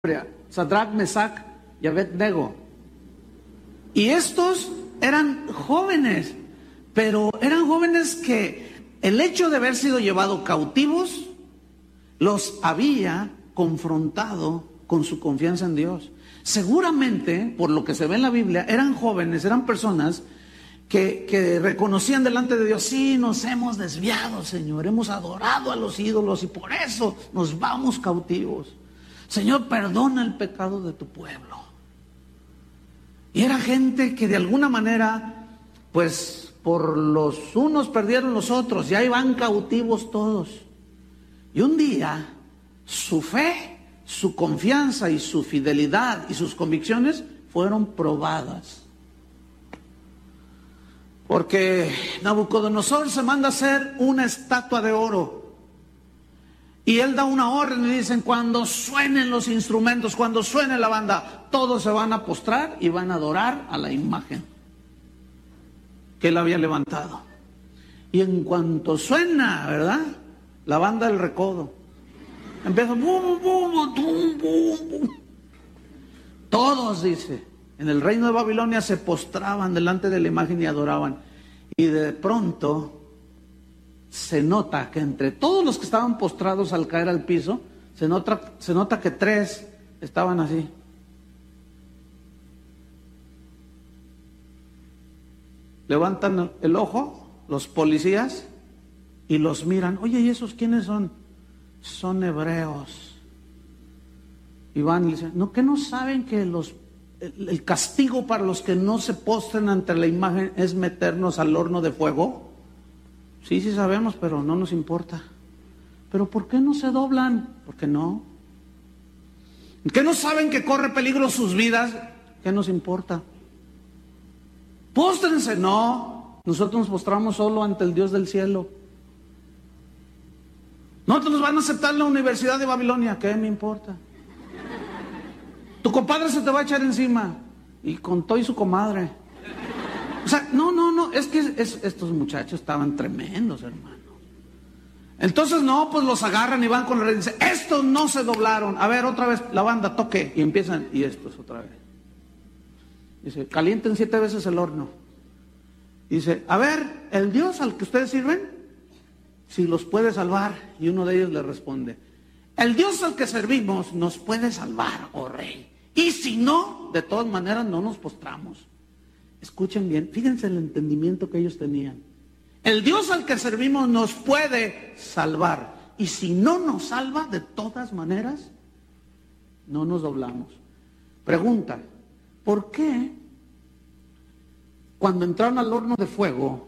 Sadrach, Mesach y Abed-nego. Y estos eran jóvenes, pero eran jóvenes que el hecho de haber sido llevados cautivos los había confrontado con su confianza en Dios. Seguramente, por lo que se ve en la Biblia, eran jóvenes, eran personas que reconocían delante de Dios: sí, nos hemos desviado, Señor, hemos adorado a los ídolos y por eso nos vamos cautivos. Señor, perdona el pecado de tu pueblo. Y era gente que de alguna manera, pues por los unos perdieron los otros, y ahí van cautivos todos. Y un día, su fe, su confianza y su fidelidad y sus convicciones fueron probadas. Porque Nabucodonosor se manda a hacer una estatua de oro. Y él da una orden y dicen: cuando suenen los instrumentos, cuando suene la banda, todos se van a postrar y van a adorar a la imagen que él había levantado. Y en cuanto suena, ¿verdad?, la banda del recodo, empieza bum, bum, bum, bum, bum. Todos, dice, en el reino de Babilonia se postraban delante de la imagen y adoraban. Y de pronto se nota que entre todos los que estaban postrados al caer al piso, se nota que 3 estaban así. Levantan el ojo los policías y los miran. Oye, ¿y esos quiénes son? Son hebreos. Y van y dicen: ¿no que no saben que el castigo para los que no se postren ante la imagen es meternos al horno de fuego? Sí sabemos, pero no nos importa. ¿Pero por qué no se doblan? Porque no. ¿Qué no saben que corre peligro sus vidas? ¿Qué nos importa? Póstrense. No, nosotros nos postramos solo ante el Dios del cielo. No te los van a aceptar en la Universidad de Babilonia. ¿Qué me importa? Tu compadre se te va a echar encima, y con todo y su comadre. O sea, no, es que estos muchachos estaban tremendos, hermano. Entonces, no, pues los agarran y van con el rey y dicen: estos no se doblaron. A ver, otra vez, la banda, toque. Y empiezan, y estos otra vez. Dice: calienten 7 veces el horno. Dice: a ver, el Dios al que ustedes sirven, si los puede salvar. Y uno de ellos le responde: el Dios al que servimos nos puede salvar, oh rey. Y si no, de todas maneras no nos postramos. Escuchen bien, fíjense el entendimiento que ellos tenían. El Dios al que servimos nos puede salvar. Y si no nos salva, de todas maneras, no nos doblamos. Pregunta: ¿por qué cuando entraron al horno de fuego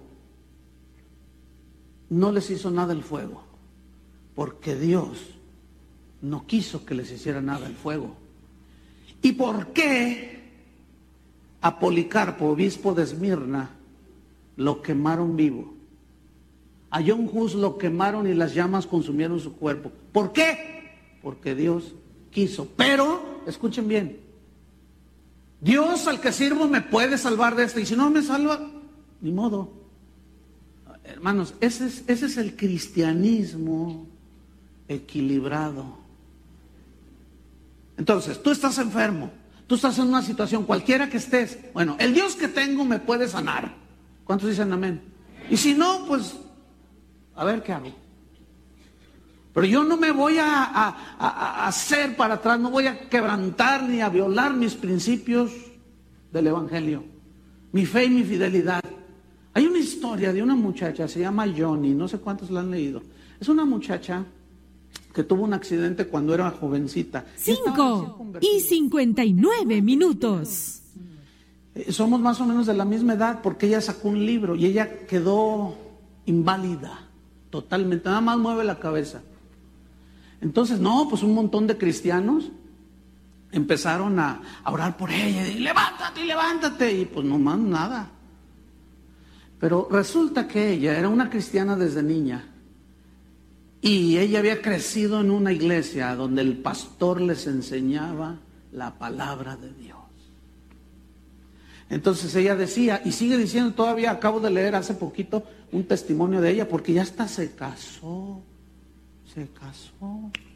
no les hizo nada el fuego? Porque Dios no quiso que les hiciera nada el fuego. ¿Y por qué a Policarpo, obispo de Esmirna, lo quemaron vivo? A John Hus lo quemaron y las llamas consumieron su cuerpo. ¿Por qué? Porque Dios quiso. Pero, escuchen bien, Dios al que sirvo me puede salvar de esto, y si no me salva, ni modo. Hermanos, ese es el cristianismo equilibrado. Entonces, tú estás enfermo, tú estás en una situación, cualquiera que estés. Bueno, el Dios que tengo me puede sanar. ¿Cuántos dicen amén? Y si no, pues, a ver qué hago. Pero yo no me voy a hacer para atrás, no voy a quebrantar ni a violar mis principios del Evangelio, mi fe y mi fidelidad. Hay una historia de una muchacha, se llama Johnny, no sé cuántos la han leído. Es una muchacha que tuvo un accidente cuando era jovencita. 5:59. Somos más o menos de la misma edad, porque ella sacó un libro y ella quedó inválida totalmente, nada más mueve la cabeza. Entonces, no, pues un montón de cristianos empezaron a orar por ella, y levántate, levántate, y pues no más nada. Pero resulta que ella era una cristiana desde niña. Y ella había crecido en una iglesia donde el pastor les enseñaba la palabra de Dios. Entonces ella decía, y sigue diciendo todavía, acabo de leer hace poquito un testimonio de ella, porque ya hasta se casó.